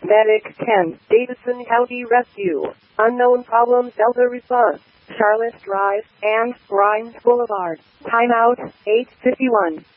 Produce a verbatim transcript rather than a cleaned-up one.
Medic ten, Davidson County Rescue. Unknown problem, Delta response. Charlotte Drive and Grimes Boulevard. Timeout, eight fifty-one.